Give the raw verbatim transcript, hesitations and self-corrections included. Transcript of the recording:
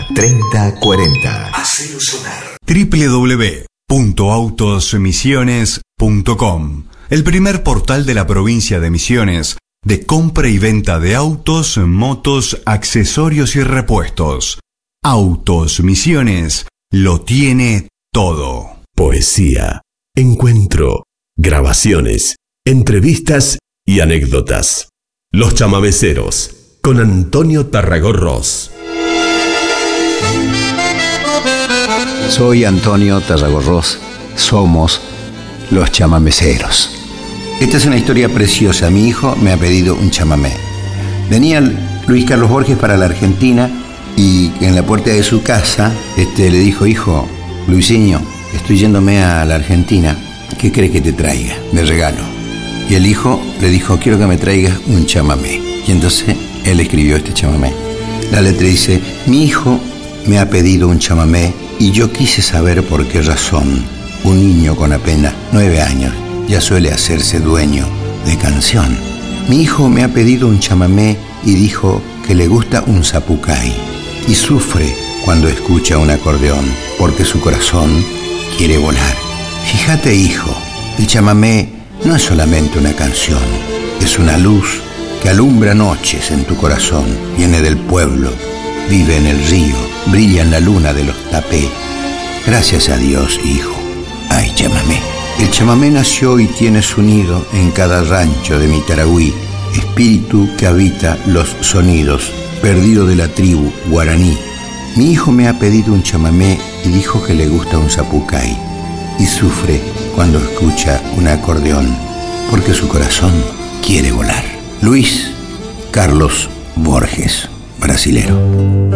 treinta cuarenta. Hacelo sonar. doble u doble u doble u punto autos misiones punto com, el primer portal de la provincia de Misiones de compra y venta de autos, motos, accesorios y repuestos. Autos Misiones lo tiene todo. Poesía, encuentro, grabaciones, entrevistas y anécdotas. Los Chamameceros, con Antonio Tarragorros. Soy Antonio Tarragorros. Somos Los Chamameceros. Esta es una historia preciosa. Mi hijo me ha pedido un chamamé. Venía Luis Carlos Borges para la Argentina y en la puerta de su casa este, le dijo: hijo, Luisinho, estoy yéndome a la Argentina. ¿Qué crees que te traiga de regalo? Y el hijo le dijo: quiero que me traigas un chamamé. Y entonces él escribió este chamamé. La letra dice: mi hijo me ha pedido un chamamé y yo quise saber por qué razón un niño con apenas nueve años ya suele hacerse dueño de canción. Mi hijo me ha pedido un chamamé y dijo que le gusta un zapucay y sufre cuando escucha un acordeón porque su corazón quiere volar. Fíjate, hijo, el chamamé no es solamente una canción, es una luz que alumbra noches en tu corazón. Viene del pueblo, vive en el río, brilla en la luna de los tapé. Gracias a Dios, hijo, hay chamamé. El chamamé nació y tiene su nido en cada rancho de mi Tarahui, espíritu que habita los sonidos, perdido de la tribu guaraní. Mi hijo me ha pedido un chamamé y dijo que le gusta un zapucay y sufre cuando escucha un acordeón porque su corazón quiere volar. Luis Carlos Borges, brasilero.